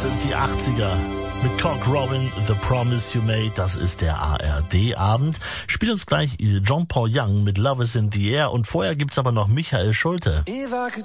sind die 80er. Mit Cock Robin, The Promise You Made, das ist der ARD-Abend. Spielt uns gleich John Paul Young mit Love is in the Air und vorher gibt's aber noch Michael Schulte. If I could